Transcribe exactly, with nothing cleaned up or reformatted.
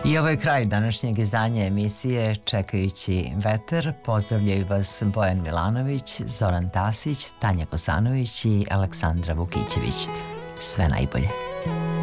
I ovo je kraj današnjeg izdanja emisije Čekajući vetar. Pozdravljaju vas Bojan Milanović, Zoran Tasić, Tanja Kosanović i Aleksandra Vukićević. Sve najbolje.